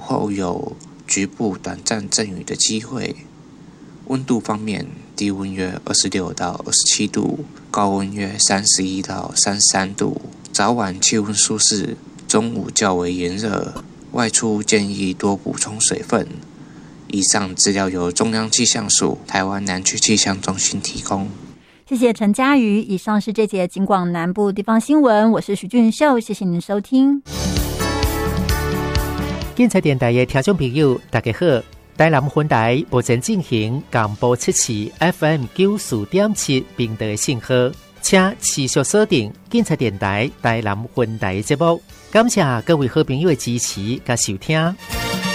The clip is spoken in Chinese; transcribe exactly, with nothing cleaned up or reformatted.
后有局部短暂阵雨的机会。温度方面，低温约二十六到二十七度，高温约三十一到三十三度。早晚气温舒适，中午较为炎热，外出建议多补充水分。以上资料由中央气象署台湾南区气象中心提供。 谢谢陈嘉瑜。以上是这节警广南部地方新闻，我是许俊秀，谢谢您收听。 建材电台的听众朋友大家好，台南分台目前进行广播测试 F M 九四点七频道的信号，请持续锁定建材电台台南分台的节目。感谢各位好朋友的支持和收听。